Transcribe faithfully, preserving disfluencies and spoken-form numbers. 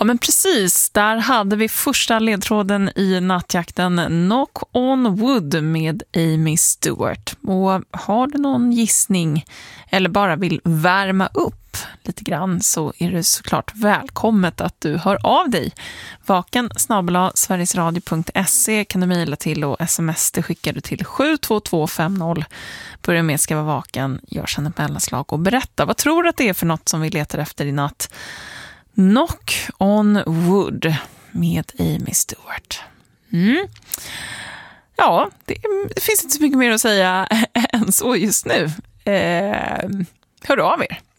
Ja, men precis. Där hade vi första ledtråden i nattjakten, Knock on Wood med Amy Stewart. Och har du någon gissning eller bara vill värma upp lite grann så är det såklart välkommet att du hör av dig. Vaken snabel-a sverigesradio punkt se kan du mejla till och sms det skickar du till sju två två fem noll. Börja med ska vara vaken, gör sen ett mellanslag och berätta. Vad tror du att det är för något som vi letar efter i natt? Knock on Wood med Amy Stewart. Mm. Ja, det, det finns inte så mycket mer att säga än så just nu. Eh, hör av er.